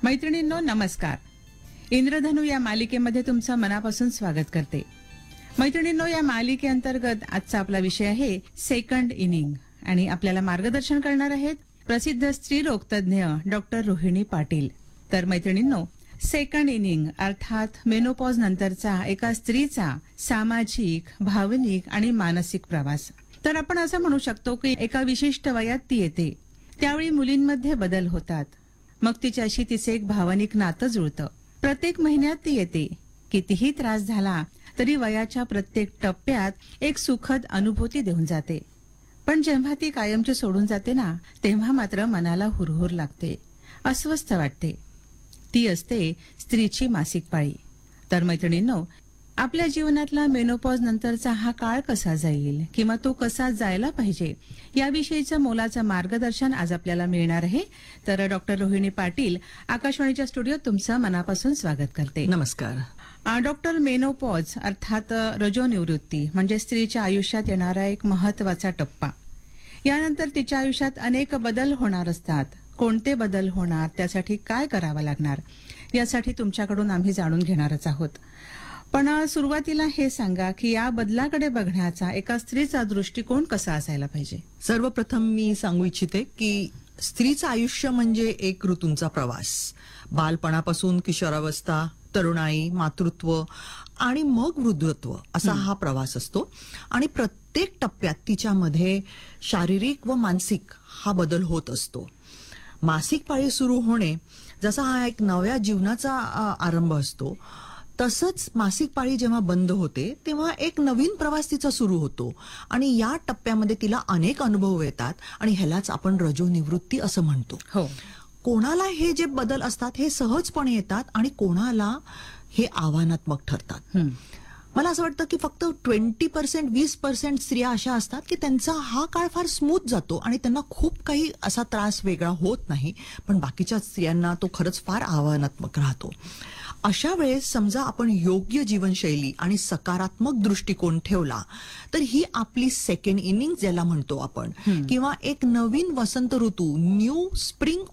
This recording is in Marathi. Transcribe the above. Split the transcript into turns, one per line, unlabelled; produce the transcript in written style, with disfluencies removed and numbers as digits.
मैत्रिणींनो नमस्कार. इंद्रधनु या मालिकेमध्ये तुमचं मनापासून स्वागत करते. मैत्रिणींनो, या मालिकेअंतर्गत आजचा आपला विषय आहे सेकंड इनिंग आणि आपल्याला मार्गदर्शन करणार आहेत प्रसिद्ध स्त्रीरोग तज्ञ डॉक्टर रोहिणी पाटील. तर मैत्रिणींनो, सेकंड इनिंग अर्थात मेनोपॉज नंतरचा एका स्त्रीचा सामाजिक, भावनिक आणि मानसिक प्रवास. तर आपण असं म्हणू शकतो की एका विशिष्ट वयात ती येते. त्यावेळी मुलींमध्ये बदल होतात. मग तिच्याशी तिचे एक भावनिक नातं जुळतं. प्रत्येक महिन्यात ती येते. कितीही त्रास झाला तरी वयाच्या प्रत्येक टप्प्यात एक सुखद अनुभूती देऊन जाते. पण जेव्हा ती कायमची सोडून जाते ना, तेव्हा मात्र मनाला हुरहुर लागते, अस्वस्थ वाटते. ती असते स्त्रीची मासिक पाळी. तर मैत्रिणींनो, आपल्या जीवनातला मेनोपॉज नंतरचा हा काळ कसा जाईल किंवा तो कसा जायला पाहिजे याविषयीचं मोलाचं मार्गदर्शन आज आपल्याला मिळणार आहे. तर डॉक्टर रोहिणी पाटील आकाशवाणीच्या स्टुडिओत तुमचं मनापासून स्वागत करते.
नमस्कार.
डॉक्टर, मेनोपॉज अर्थात रजोनिवृत्ती म्हणजे स्त्रीच्या आयुष्यात येणारा एक महत्वाचा टप्पा. यानंतर तिच्या आयुष्यात अनेक बदल होणार असतात. कोणते बदल होणार, त्यासाठी काय करावं लागणार, यासाठी तुमच्याकडून आम्ही जाणून घेणारच आहोत. पण सुरुवातीला हे सांगा की या बदलाकडे बघण्याचा एका स्त्रीचा दृष्टिकोन कसा असायला पाहिजे.
सर्वप्रथम मी सांगू इच्छिते की स्त्रीचं आयुष्य म्हणजे एक ऋतूंचा प्रवास. बालपणापासून किशोरावस्था, तरुणाई, मातृत्व आणि मग वृद्धत्व असा हा प्रवास असतो. आणि प्रत्येक टप्प्यात तिच्यामध्ये शारीरिक व मानसिक हा बदल होत असतो. मासिक पाळी सुरू होणे जसा हा एक नव्या जीवनाचा आरंभ असतो, तसंच मासिक पाळी जेव्हा बंद होते तेव्हा एक नवीन प्रवास तिचा सुरू होतो. आणि या टप्प्यामध्ये तिला अनेक अनुभव येतात आणि ह्यालाच आपण रजोनिवृत्ती असं म्हणतो.
हो.
कोणाला हे जे बदल असतात हे सहजपणे येतात आणि कोणाला हे आव्हानात्मक ठरतात. मला असं वाटतं की फक्त 20%, 20% स्त्रिया अशा असतात की त्यांचा हा काळ फार स्मूथ जातो आणि त्यांना खूप काही असा त्रास वेगळा होत नाही. पण बाकीच्या स्त्रियांना तो खरंच फार आव्हानात्मक राहतो. अशा वेळेस समजा आपण योग्य जीवनशैली आणि सकारात्मक दृष्टिकोन ठेवला तर ही आपली सेकंड इनिंग ज्याला म्हणतो आपण, किंवा एक नवीन वसंत ऋतू, न्यू स्प्रिंग